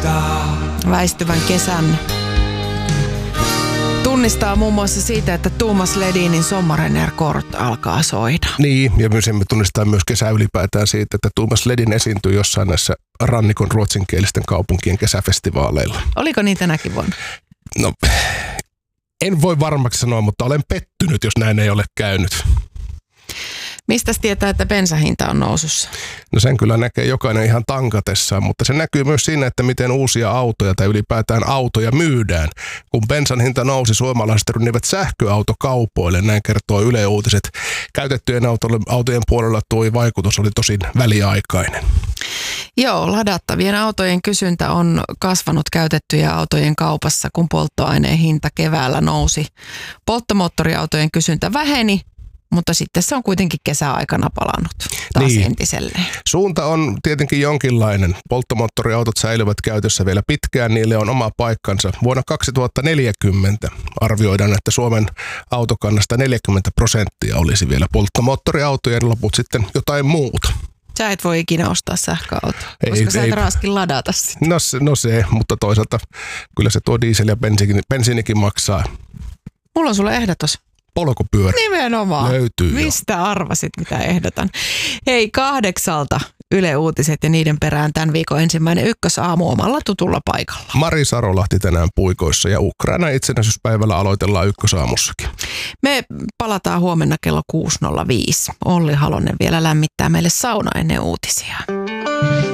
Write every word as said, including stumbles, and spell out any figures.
Väistyvän kesän tunnistaa muun muassa siitä, että Thomas Ledinin Sommaren Kort alkaa soida. Niin, ja myös emme tunnistaa myös kesää ylipäätään siitä, että Thomas Ledin esiintyy jossain näissä rannikon ruotsinkielisten kaupunkien kesäfestivaaleilla. Oliko niin tänäkin vuonna? No, en voi varmaksi sanoa, mutta olen pettynyt, jos näin ei ole käynyt. Mistäs tietää, että bensahinta on nousussa? No sen kyllä näkee jokainen ihan tankatessaan, mutta se näkyy myös siinä, että miten uusia autoja tai ylipäätään autoja myydään. Kun bensan hinta nousi, suomalaiset rynnivät sähköautokaupoille, näin kertoo Yle Uutiset. Käytettyjen autojen puolella tuo vaikutus oli tosin väliaikainen. Joo, ladattavien autojen kysyntä on kasvanut käytettyjen autojen kaupassa, kun polttoaineen hinta keväällä nousi. Polttomoottoriautojen kysyntä väheni, mutta sitten se on kuitenkin kesäaikana palannut taas niin entiselleen. Suunta on tietenkin jonkinlainen. Polttomoottoriautot säilyvät käytössä vielä pitkään, niille on oma paikkansa. Vuonna kaksituhattaneljäkymmentä arvioidaan, että Suomen autokannasta neljäkymmentä prosenttia olisi vielä polttomoottoriautoja ja loput sitten jotain muuta. Sä et voi ikinä ostaa sähköautoa, ei, koska sä ei, et raaskin ladata sitä. No, no se, mutta toisaalta kyllä se tuo diesel ja bensiinikin, bensiinikin maksaa. Mulla on sulle ehdotus. Polkupyörä. Nimenomaan. Löytyy Mistä jo arvasit, mitä ehdotan? Hei, kahdeksalta Yle Uutiset ja niiden perään tämän viikon ensimmäinen ykkösaamu omalla tutulla paikalla. Mari Sarolahti tänään puikoissa ja Ukraina itsenäisyyspäivällä aloitellaan ykkösaamussakin. Me palataan huomenna kello kuusi nolla viisi. Olli Halonen vielä lämmittää meille sauna ennen uutisia.